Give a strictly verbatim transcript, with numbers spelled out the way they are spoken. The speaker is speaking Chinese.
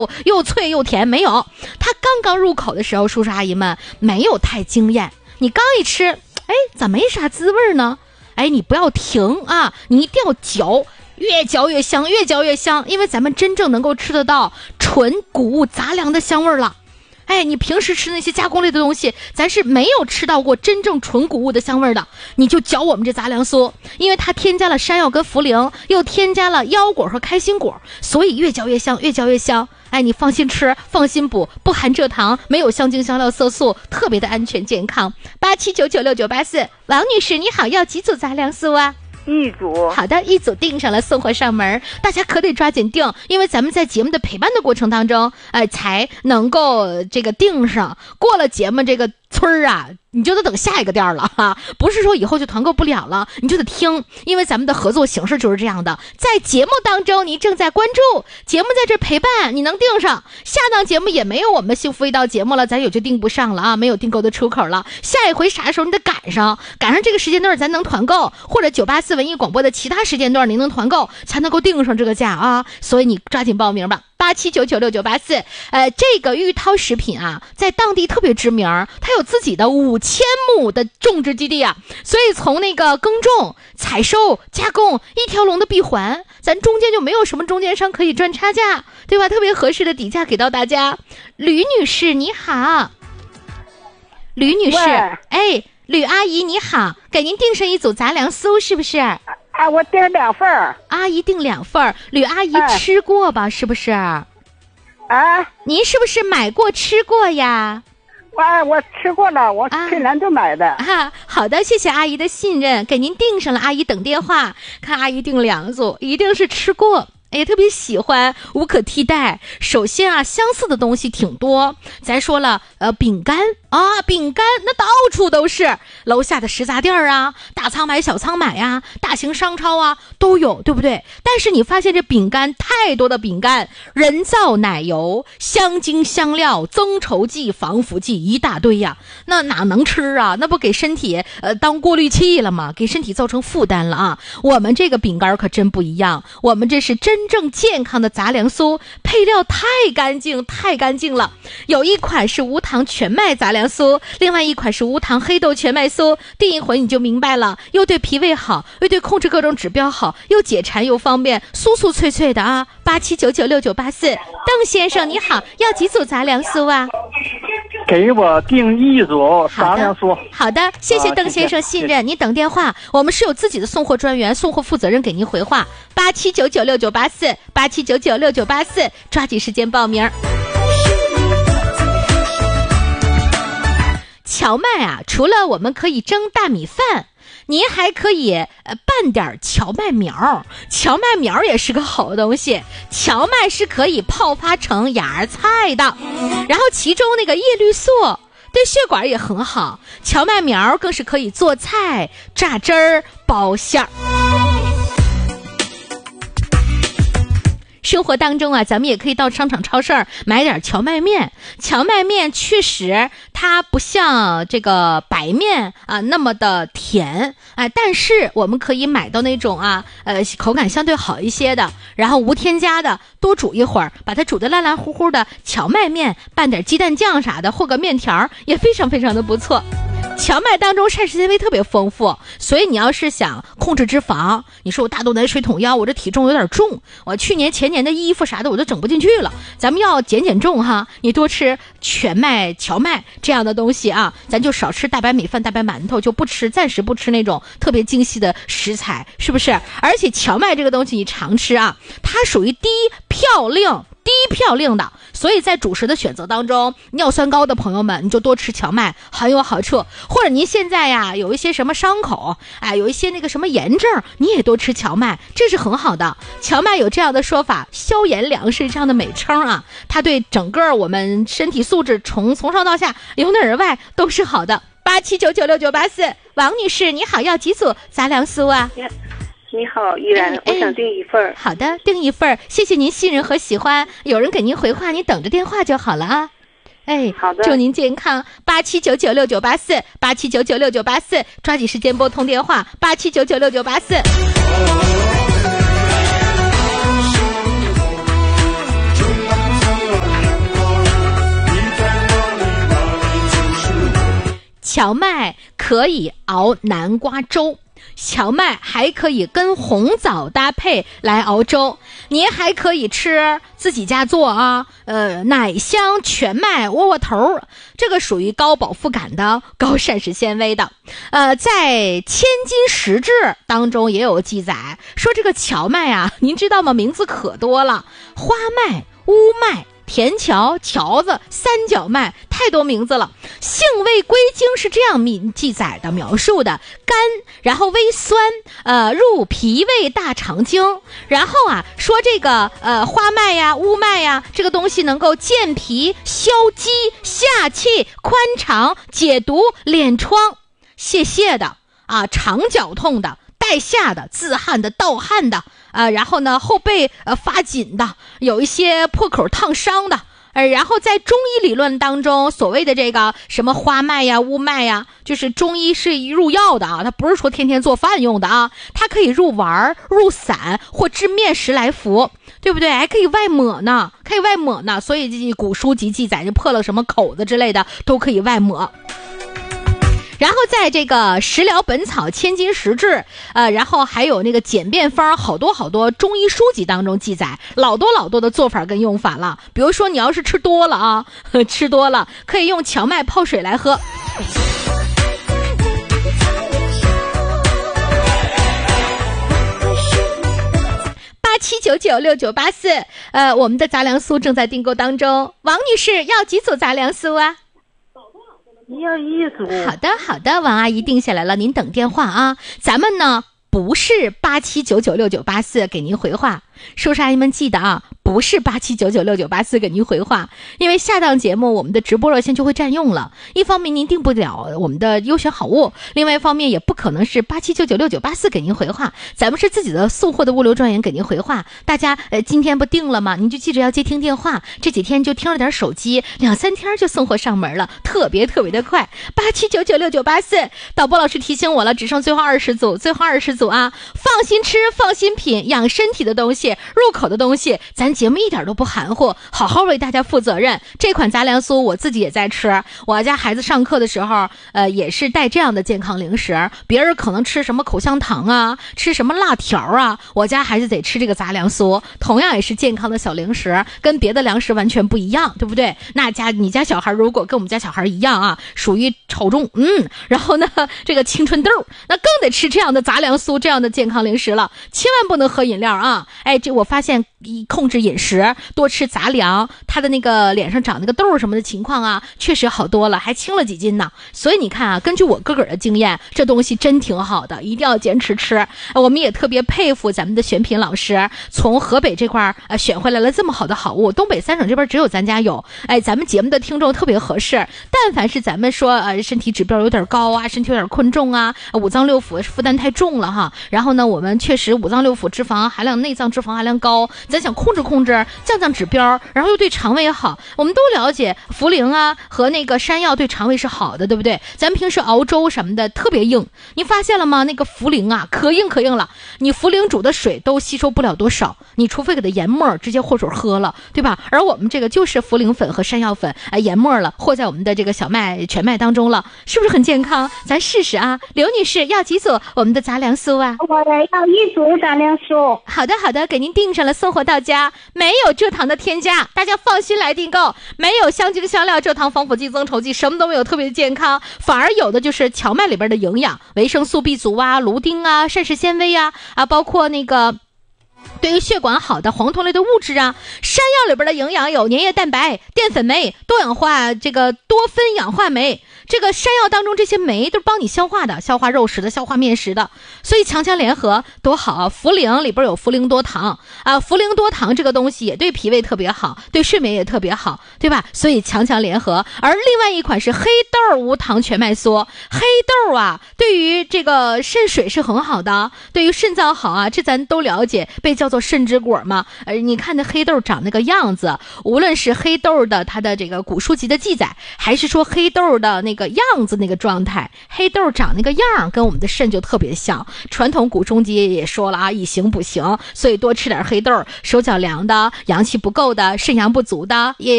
又脆又甜，没有。它刚刚入口的时候，叔叔阿姨们没有太惊艳，你刚一吃，哎，咋没啥滋味呢？哎，你不要停啊，你一定要嚼，越嚼越香，越嚼越香，因为咱们真正能够吃得到纯谷物杂粮的香味了。哎，你平时吃那些加工类的东西，咱是没有吃到过真正纯谷物的香味的。你就嚼我们这杂粮酥，因为它添加了山药跟茯苓，又添加了腰果和开心果，所以越嚼越香，越嚼越香。哎，你放心吃，放心补，不含蔗糖，没有香精、香料、色素，特别的安全健康。八七九九六九八四，王女士你好，要几组杂粮酥啊？ 一组。 好的，一组订上了，送货上门，大家可得抓紧订，因为咱们在节目的陪伴的过程当中，哎、呃，才能够这个订上。过了节目这个村儿啊，你就得等下一个店了哈，不是说以后就团购不了了，你就得听，因为咱们的合作形式就是这样的。在节目当中，你正在关注节目，在这陪伴，你能订上，下档节目也没有我们幸福一道节目了，咱也就订不上了啊，没有订购的出口了。下一回啥时候你得赶上，赶上这个时间段咱能团购，或者九八四文艺广播的其他时间段您能团购，才能够订上这个价啊。所以你抓紧报名吧。八七九九六九八四，呃，这个玉涛食品啊，在当地特别知名，它有自己的五千亩的种植基地啊，所以从那个耕种、采收、加工一条龙的闭环，咱中间就没有什么中间商可以赚差价，对吧？特别合适的底价给到大家。吕女士你好，吕女士，哎，吕阿姨你好，给您订上一组杂粮酥是不是？ 啊，我订两份儿。 阿姨订两份儿，吕阿姨吃过吧？哎、是不是？啊，您是不是买过吃过呀？ 我我吃过了，我去年就买的。 啊，好的，谢谢阿姨的信任，给您订上了。阿姨等电话，看阿姨订两组，一定是吃过。哎，特别喜欢，无可替代。首先啊，相似的东西挺多。咱说了，呃，饼干啊，饼干那到处都是，楼下的食杂店啊，大仓买小仓买呀、啊，大型商超啊都有，对不对？但是你发现这饼干太多的饼干，人造奶油、香精、香料、增稠剂、防腐剂一大堆呀、啊，那哪能吃啊？那不给身体呃当过滤器了吗？给身体造成负担了啊！我们这个饼干可真不一样，我们这是真。真正健康的杂粮酥，配料太干净太干净了。有一款是无糖全麦杂粮酥，另外一款是无糖黑豆全麦酥，订一回你就明白了，又对脾胃好，又对控制各种指标好，又解馋又方便，酥酥脆脆的啊。八七九九六九八四，邓先生你好，要几组杂粮酥啊？ 给我订一组杂粮酥。 好的，谢谢邓先生信任、啊、你等电话，我们是有自己的送货专员，送货负责人给您回话。八七九九六九八四，八七九九六九八四，抓紧时间报名。荞麦啊，除了我们可以蒸大米饭，您还可以呃拌点荞麦苗，荞麦苗也是个好东西。荞麦是可以泡发成芽菜的，然后其中那个叶绿素对血管也很好，荞麦苗更是可以做菜、榨汁儿、包馅儿。生活当中啊，咱们也可以到商场超市买点荞麦面。荞麦面确实它不像这个白面啊那么的甜，哎，但是我们可以买到那种啊呃口感相对好一些的，然后无添加的，多煮一会儿，把它煮得烂烂乎乎的荞麦面，拌点鸡蛋酱啥的，和个面条也非常非常的不错。荞麦当中膳食纤维特别丰富，所以你要是想控制脂肪，你说我大肚腩水桶腰，我这体重有点重，我去年前年的衣服啥的我都整不进去了，咱们要减减重哈，你多吃全麦、荞麦这样的东西啊，咱就少吃大白米饭、大白馒头，就不吃，暂时不吃那种特别精细的食材，是不是？而且荞麦这个东西你常吃啊，它属于低嘌呤。低嘌呤的，所以在主食的选择当中，尿酸高的朋友们，你就多吃荞麦，很有好处。或者您现在呀有一些什么伤口，哎，有一些那个什么炎症，你也多吃荞麦，这是很好的。荞麦有这样的说法，消炎粮食这样的美称啊，它对整个我们身体素质从从上到下，由内而外都是好的。八七九九六九八四，王女士你好，要几组杂粮酥啊？ 你好，依然、哎、我想订一份、 哎、好的，订一份，谢谢您信任和喜欢，有人给您回话，你等着电话就好了啊。哎， 好的， 祝您健康。八七九九六九八四，八七九九六九八四，抓紧时间拨通电话，八七九九六九八四。 荞麦可以熬南瓜粥，荞麦还可以跟红枣搭配来熬粥，您还可以吃自己家做啊，呃，奶香全麦窝窝头，这个属于高饱腹感的、高膳食纤维的。呃，在《千金石志》当中也有记载，说这个荞麦啊，您知道吗？名字可多了，花麦、乌麦、甜荞、荞子、三角麦，太多名字了。性味归经是这样记载的描述的：甘，然后微酸，呃，入脾胃大肠经。然后啊，说这个呃花麦呀、乌麦呀，这个东西能够健脾、消积、下气、宽肠、解毒、敛疮、泄泻的啊，肠绞痛的、带下的、自汗的、盗汗的。呃，然后呢，后背呃发紧的，有一些破口烫伤的，呃，然后在中医理论当中，所谓的这个什么花麦呀、乌麦呀，就是中医是入药的啊，它不是说天天做饭用的啊，它可以入丸、入散或制面食来服，对不对？还可以外抹呢，可以外抹呢，所以古书籍记载，就破了什么口子之类的都可以外抹。然后在这个《食疗本草千金石志》呃，然后还有那个简便方，好多好多中医书籍当中记载老多老多的做法跟用法了。比如说你要是吃多了啊，吃多了可以用荞麦泡水来喝。八七九九六九八四，呃，我们的杂粮酥正在订购当中。王女士要几组杂粮酥啊？ 要一组。 好的好的，王阿姨定下来了，您等电话啊。咱们呢不是八七九九六九八四给您回话，叔叔阿姨们记得啊，不是八七九九六九八四给您回话，因为下档节目我们的直播热线就会占用了。一方面您订不了我们的优选好物，另外一方面也不可能是八七九九六九八四给您回话，咱们是自己的送货的物流专员给您回话。大家呃今天不定了吗？您就记着要接听电话，这几天就听了点手机，两三天就送货上门了，特别特别的快。八七九九六九八四，导播老师提醒我了，只剩最后二十组，最后二十组啊！放心吃，放心品，养身体的东西，入口的东西，咱节目一点都不含糊，好好为大家负责任。这款杂粮酥我自己也在吃，我家孩子上课的时候呃，也是带这样的健康零食。别人可能吃什么口香糖啊，吃什么辣条啊，我家孩子得吃这个杂粮酥，同样也是健康的小零食，跟别的粮食完全不一样，对不对？那家你家小孩如果跟我们家小孩一样啊，属于超重，嗯，然后呢这个青春痘，那更得吃这样的杂粮酥，这样的健康零食了，千万不能喝饮料啊！哎，这我发现控制饮食，多吃杂粮，他的那个脸上长那个痘什么的情况啊，确实好多了，还轻了几斤呢。所以你看啊，根据我个个的经验，这东西真挺好的，一定要坚持吃。我们也特别佩服咱们的选品老师，从河北这块呃选回来了这么好的好物，东北三省这边只有咱家有。哎，咱们节目的听众特别合适，但凡是咱们说呃身体指标有点高啊，身体有点困重啊，五脏六腑负担太重了哈。然后呢，我们确实五脏六腑脂肪含量、内脏脂肪含量高，咱想控制控制，降降指标，然后又对肠胃好。我们都了解茯苓啊和那个山药对肠胃是好的，对不对？咱平时熬粥什么的特别硬，你发现了吗？那个茯苓啊，可硬可硬了，你茯苓煮的水都吸收不了多少，你除非给它研末，直接和水喝了，对吧？而我们这个就是茯苓粉和山药粉，哎，研末了，和在我们的这个小麦全麦当中了，是不是很健康？咱试试啊。刘女士要几组我们的杂粮酥啊？ 我要一组杂粮酥。 好的好的，给您订上了，送货到家，没有蔗糖的添加，大家放心来订购，没有香精香料、蔗糖、防腐剂、增稠剂，什么都没有，特别健康。反而有的就是荞麦里边的营养，维生素 B 族啊、芦丁啊、膳食纤维啊啊，包括那个对于血管好的黄酮类的物质啊，山药里边的营养有粘液蛋白、淀粉酶、多氧化这个多酚氧化酶。这个山药当中这些酶都是帮你消化的，消化肉食的，消化面食的，所以强强联合多好啊！茯苓里边有茯苓多糖啊，茯苓多糖这个东西也对脾胃特别好，对睡眠也特别好，对吧？所以强强联合。而另外一款是黑豆无糖全麦酥，黑豆啊，对于这个肾水是很好的，对于肾脏好啊，这咱都了解，被叫做肾之果嘛。呃，你看那黑豆长那个样子，无论是黑豆的它的这个古书籍的记载，还是说黑豆的那个样子那个状态，黑豆长那个样跟我们的肾就特别像。传统古中医也说了啊，以形补形，所以多吃点黑豆，手脚凉的、阳气不够的、肾阳不足的，也